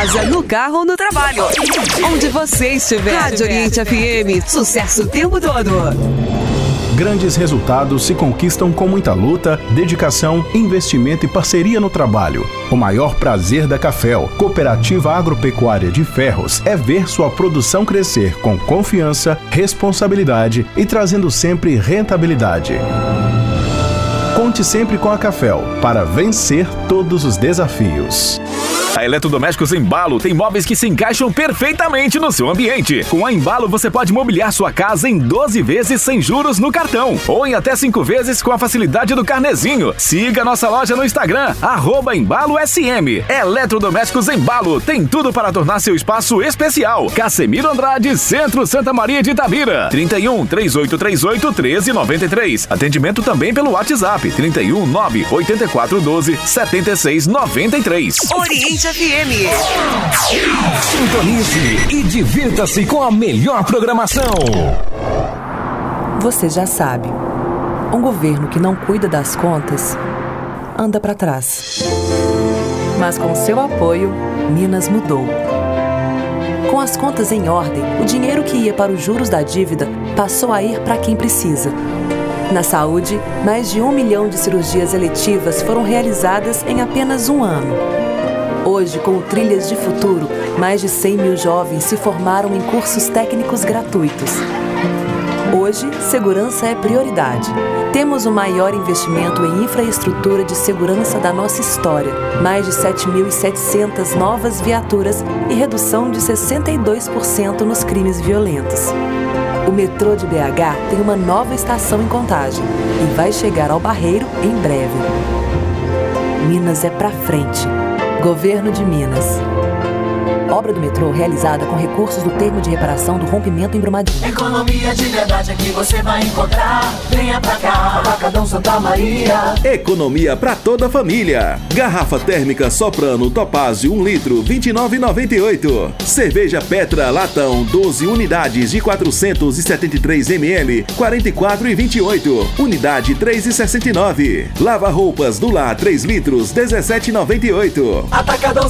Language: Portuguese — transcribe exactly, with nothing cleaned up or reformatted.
casa, no carro ou no trabalho. Onde você estiver. Rádio Oriente F M, sucesso o tempo todo. Grandes resultados se conquistam com muita luta, dedicação, investimento e parceria no trabalho. O maior prazer da Cafel, Cooperativa Agropecuária de Ferros, é ver sua produção crescer com confiança, responsabilidade e trazendo sempre rentabilidade. Conte sempre com a Cafel para vencer todos os desafios. A Eletrodomésticos Embalo tem móveis que se encaixam perfeitamente no seu ambiente. Com a Embalo você pode mobiliar sua casa em doze vezes sem juros no cartão ou em até cinco vezes com a facilidade do carnezinho. Siga nossa loja no Instagram, arroba Embalo S M. Eletrodomésticos Embalo tem tudo para tornar seu espaço especial. Casemiro Andrade, Centro Santa Maria de Itabira. trinta e um, três oito três oito, treze noventa e três. Atendimento também pelo WhatsApp, trinta e um, nove oito quatro, doze, setenta e seis noventa e três. Oriente F M. Sintonize e divirta-se com a melhor programação. Você já sabe, um governo que não cuida das contas anda para trás. Mas com seu apoio, Minas mudou. Com as contas em ordem, o dinheiro que ia para os juros da dívida passou a ir para quem precisa. Na saúde, mais de um milhão de cirurgias eletivas foram realizadas em apenas um ano. Hoje, com o Trilhas de Futuro, mais de cem mil jovens se formaram em cursos técnicos gratuitos. Hoje, segurança é prioridade. Temos o maior investimento em infraestrutura de segurança da nossa história. Mais de sete mil e setecentas novas viaturas e redução de sessenta e dois por cento nos crimes violentos. O metrô de B H tem uma nova estação em Contagem e vai chegar ao Barreiro em breve. Minas é pra frente. Governo de Minas. Obra do metrô realizada com recursos do termo de reparação do rompimento em Brumadinho. Economia de verdade aqui você vai encontrar. Venha pra cá, Atacadão Santa Maria. Economia pra toda a família. Garrafa térmica Soprano Topázio um litro, vinte e nove reais e noventa e oito centavos. Cerveja Petra Latão doze unidades de quatrocentos e setenta e três mililitros, quarenta e quatro reais e vinte e oito centavos. Unidade três reais e sessenta e nove centavos. Lava roupas do Lar três litros, dezessete reais e noventa e oito centavos. Atacadão